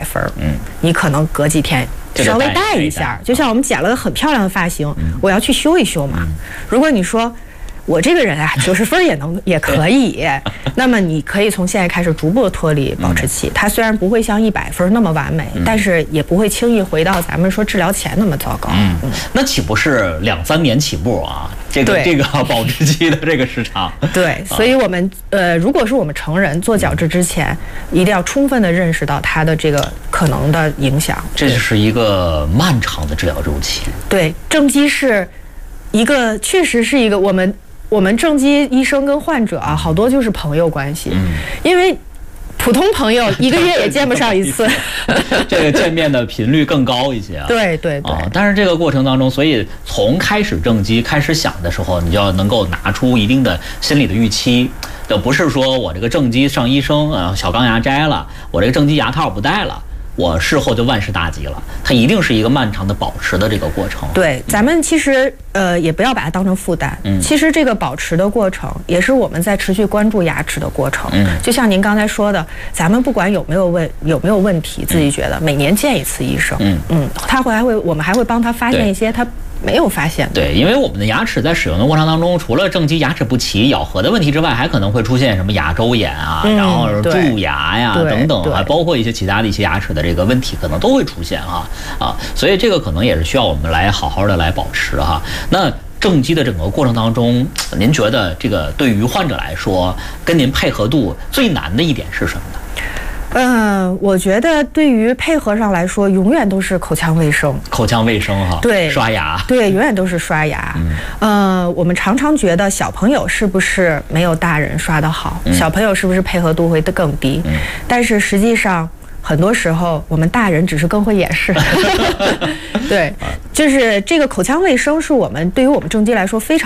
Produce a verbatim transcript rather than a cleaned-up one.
分，嗯，你可能隔几天稍微带一下，就像我们剪了个很漂亮的发型，嗯、我要去修一修嘛。嗯、如果你说我这个人啊，九十分也能也可以，那么你可以从现在开始逐步脱离保持期。嗯、它虽然不会像一百分那么完美，嗯、但是也不会轻易回到咱们说治疗前那么糟糕。 嗯，嗯那岂不是两三年起步啊？这个这个保质期的这个时长。 对，所以我们呃，如果是我们成人做矫治之前，一定要充分的认识到它的这个可能的影响。 这是一个漫长的治疗周期。 对，正畸是一个，确实是一个我们。我们正畸医生跟患者啊，好多就是朋友关系，嗯、因为普通朋友一个月也见不上一次， 这个见面的频率更高一些啊。 对对对、 哦。但是这个过程当中，所以从开始正畸开始想的时候，你就要能够拿出一定的心理的预期，就不是说我这个正畸上医生啊，小钢牙摘了，我这个正畸牙套不戴了。我事后就万事大吉了，它一定是一个漫长的保持的这个过程。 对，咱们其实呃也不要把它当成负担。嗯，其实这个保持的过程也是我们在持续关注牙齿的过程。嗯，就像您刚才说的，咱们不管有没有问有没有问题，自己觉得每年见一次医生。嗯嗯，他会还会我们还会帮他发现一些他没有发现的。 对，因为我们的牙齿在使用的过程当中，除了正畸牙齿不齐、咬合的问题之外，还可能会出现什么牙周炎啊，嗯、然后蛀牙呀等等，还包括一些其他的一些牙齿的这个问题，可能都会出现哈啊，所以这个可能也是需要我们来好好的来保持哈。那正畸的整个过程当中，您觉得这个对于患者来说，跟您配合度最难的一点是什么呢？ 嗯，我觉得对于配合上来说，永远都是口腔卫生。 口腔卫生哈， 对， 刷牙， 对，永远都是刷牙。嗯，呃，我们常常觉得小朋友是不是没有大人刷得好？嗯、小朋友是不是配合度会更低？嗯，但是实际上很多时候我们大人只是更会掩饰。对，就是这个口腔卫生是我们对于我们正畸来说非常。